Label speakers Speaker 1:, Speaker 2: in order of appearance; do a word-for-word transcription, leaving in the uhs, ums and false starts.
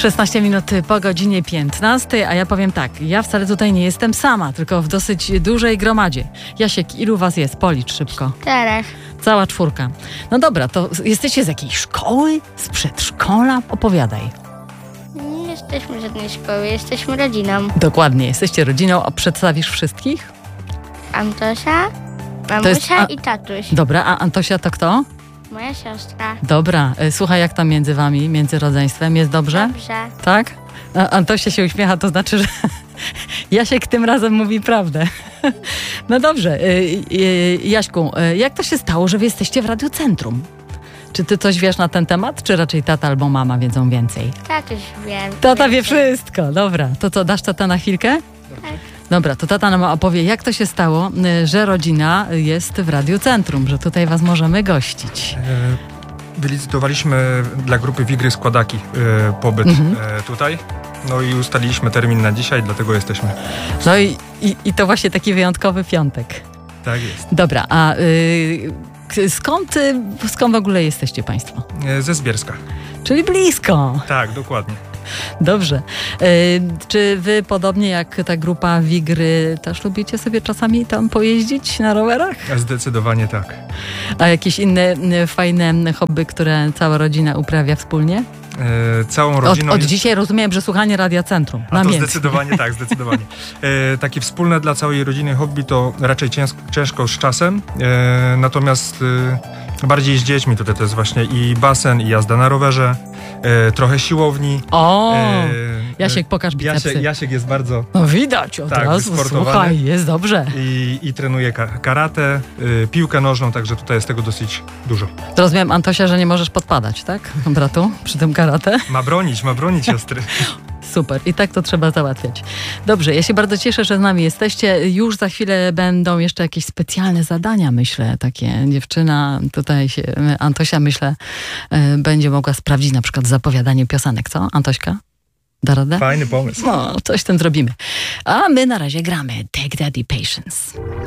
Speaker 1: szesnaście minut po godzinie piętnastej, a ja powiem tak, ja wcale tutaj nie jestem sama, tylko w dosyć dużej gromadzie. Jasiek, ilu was jest? Policz szybko.
Speaker 2: Czterech.
Speaker 1: Cała czwórka. No dobra, to jesteście z jakiejś szkoły? Z przedszkola? Opowiadaj.
Speaker 2: Nie jesteśmy z żadnej szkoły, jesteśmy rodziną.
Speaker 1: Dokładnie, jesteście rodziną, a przedstawisz wszystkich?
Speaker 2: Antosia,
Speaker 1: To jest
Speaker 2: mamusia
Speaker 1: a-
Speaker 2: i tatuś.
Speaker 1: Dobra, a Antosia to kto?
Speaker 2: Moja siostra.
Speaker 1: Dobra, e, słuchaj, jak tam między wami, między rodzeństwem, jest dobrze?
Speaker 2: Dobrze.
Speaker 1: Tak? A Antosia się uśmiecha, to znaczy, że Jasiek tym razem mówi prawdę. No dobrze, y, y, Jaśku, y, jak to się stało, że wy jesteście w Radiocentrum? Czy ty coś wiesz na ten temat, czy raczej tata albo mama wiedzą więcej?
Speaker 2: Tatuś wie.
Speaker 1: Tata wie
Speaker 2: więcej.
Speaker 1: wszystko, dobra. To co, dasz tata na chwilkę?
Speaker 2: Tak.
Speaker 1: Dobra, to tata nam opowie, jak to się stało, y, że rodzina jest w Radiocentrum, że tutaj was możemy gościć.
Speaker 3: E, Wylicytowaliśmy dla grupy Wigry Składaki e, pobyt
Speaker 1: Mhm.
Speaker 3: e, tutaj. No i ustaliliśmy termin na dzisiaj, dlatego jesteśmy.
Speaker 1: No i, i, i to właśnie taki wyjątkowy piątek.
Speaker 3: Tak jest.
Speaker 1: Dobra, a y, k- skąd, y, skąd w ogóle jesteście państwo?
Speaker 3: E, ze Zbierska.
Speaker 1: Czyli blisko.
Speaker 3: Tak, dokładnie.
Speaker 1: Dobrze. Y, czy wy, podobnie jak ta grupa Wigry, też lubicie sobie czasami tam pojeździć na rowerach?
Speaker 3: Zdecydowanie tak.
Speaker 1: A jakieś inne y, fajne hobby, które cała rodzina uprawia wspólnie?
Speaker 3: E, całą
Speaker 1: Od,
Speaker 3: rodziną...
Speaker 1: od
Speaker 3: jest-
Speaker 1: dzisiaj rozumiem, że słuchanie Radia Centrum.
Speaker 3: A to
Speaker 1: Namiętnie.
Speaker 3: zdecydowanie tak, zdecydowanie. E, takie wspólne dla całej rodziny hobby to raczej ciężko, ciężko z czasem, e, natomiast e, bardziej z dziećmi tutaj to jest właśnie i basen, i jazda na rowerze, e, trochę siłowni.
Speaker 1: O,
Speaker 3: E,
Speaker 1: Jasiek, pokaż bicepsy.
Speaker 3: Jasiek, Jasiek jest bardzo...
Speaker 1: No widać od
Speaker 3: Tak,
Speaker 1: razu,
Speaker 3: wysportowany.
Speaker 1: słuchaj, jest dobrze.
Speaker 3: I, i trenuje ka- karate, y, piłkę nożną, także tutaj jest tego dosyć dużo.
Speaker 1: Rozumiem, Antosia, że nie możesz podpadać, tak? Bratu, przy tym karate.
Speaker 3: Ma bronić, ma bronić siostry.
Speaker 1: Super, i tak to trzeba załatwiać. Dobrze, ja się bardzo cieszę, że z nami jesteście. Już za chwilę będą jeszcze jakieś specjalne zadania, myślę, takie. Dziewczyna tutaj się, Antosia, myślę, e, będzie mogła sprawdzić na przykład zapowiadanie piosenek, co? Antośka? Da radę?
Speaker 3: Fajny pomysł.
Speaker 1: No, coś z tym zrobimy. A my na razie gramy Take Daddy Patience.